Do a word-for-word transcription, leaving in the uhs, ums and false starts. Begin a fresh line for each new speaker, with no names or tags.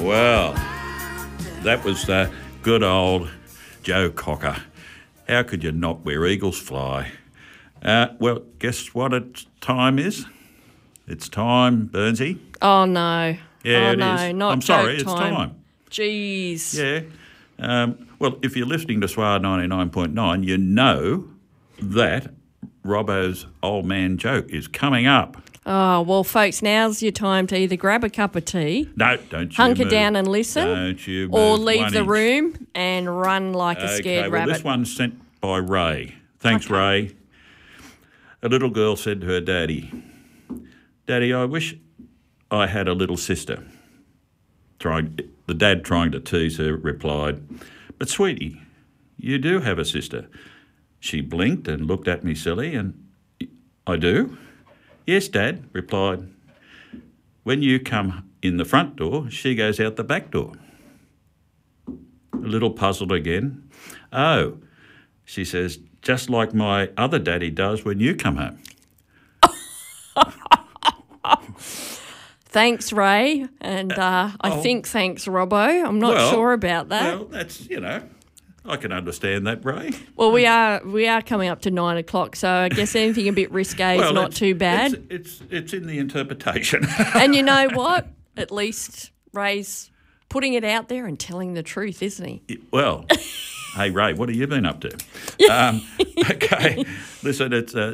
Well, that was uh, good old Joe Cocker. How could you not where eagles fly? Uh, well, guess what its time is? It's time, Burnsy.
Oh, no.
Yeah,
oh,
it
no,
is.
not
I'm sorry,
joke
it's
time.
time.
Jeez.
Yeah. Um, well, if you're listening to Swar ninety-nine point nine, you know that Robbo's old man joke is coming up.
Oh, well, folks, now's your time to either grab a cup of tea,
No, don't you
hunker
move.
down and listen,
Don't you
or
move
leave
one
the
inch.
room and run like a
Okay,
scared
well,
rabbit.
this one's sent by Ray. Thanks,
Okay.
Ray. A little girl said to her daddy, Daddy, I wish I had a little sister. Trying, the dad, trying to tease her, replied, But, sweetie, you do have a sister. She blinked and looked at me silly, and I do? Yes, Dad, replied. When you come in the front door, she goes out the back door. A little puzzled again. Oh, she says, just like my other daddy does when you come home.
Thanks, Ray, and uh, I
oh.
think thanks, Robbo. I'm not
Well,
sure about that.
Well, that's, you know, I can understand that, Ray.
Well, we are we are coming up to nine o'clock, so I guess anything a bit risque
Well,
is not
it's-
too bad.
It's, it's, it's in the interpretation.
And you know what? At least Ray's putting it out there and telling the truth, isn't he?
Well, hey, Ray, what have you been up to? Um, okay, listen, it's uh,